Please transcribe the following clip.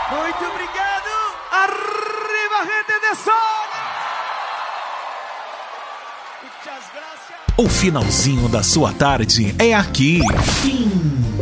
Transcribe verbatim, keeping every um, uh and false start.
Muito obrigado. Arriba, gente de sol. Muchas gracias. O finalzinho da sua tarde é aqui. Fim.